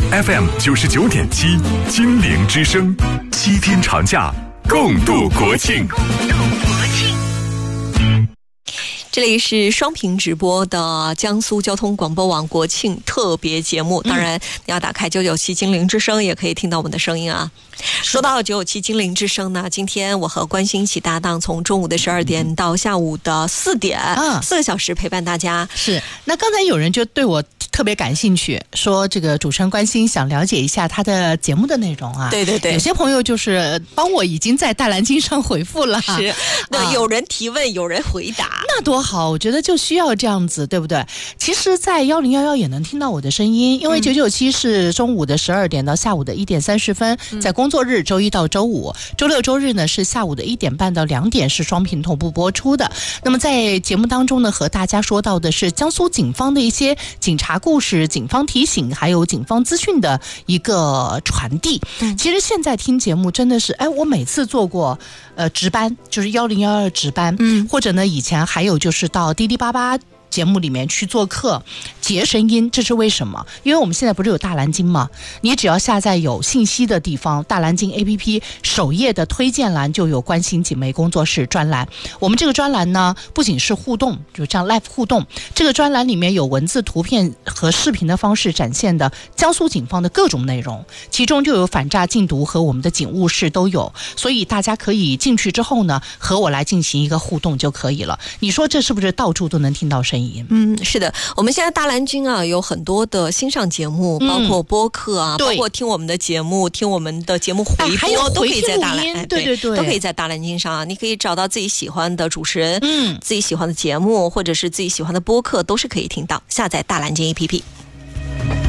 FM 99.7，精灵之声，7天长假，共度国庆。 这里是双屏直播的江苏交通广播网国庆特别节目，当然你要打开997精灵之声也可以听到我们的声音啊。说到997精灵之声呢，今天我和关心一起搭档，从中午的12点到下午的4点，4个小时陪伴大家。 是，那刚才有人就对我特别感兴趣，说这个主持人关心想了解一下他的节目的内容啊。 对对对， 有些朋友就是帮我已经在大蓝鲸上回复了。 是，那有人提问，有人回答， 那多好，我觉得就需要这样子，对不对？其实在1011也能听到我的声音，因为997是中午的12点到下午的1点30分，在工作日周一到周五，周六周日呢是下午的1点半到2点是双屏同步播出的。那么在节目当中呢，和大家说到的是江苏警方的一些警察故事、警方提醒还有警方资讯的一个传递。其实现在听节目真的是，我每次做过值班，就是1012值班，或者呢以前还有就是到滴滴巴巴节目里面去做客截声音，这是为什么？因为我们现在不是有大蓝鲸吗？你只要下载有信息的地方，大蓝鲸 APP 首页的推荐栏就有关心警媒工作室专栏。我们这个专栏呢，不仅是互动，就这样 live 互动，这个专栏里面有文字、图片和视频的方式展现的江苏警方的各种内容，其中就有反诈禁毒和我们的警务室都有，所以大家可以进去之后呢，和我来进行一个互动就可以了。你说这是不是到处都能听到声音？ 是的，我们现在大蓝鲸啊有很多的新上节目，包括播客啊，包括听我们的节目，听我们的节目回播， 还有都可以在大蓝， 对， 都可以在大蓝鲸上啊。你可以找到自己喜欢的主持人，自己喜欢的节目，或者是自己喜欢的播客，都是可以听到。下载大蓝鲸 APP。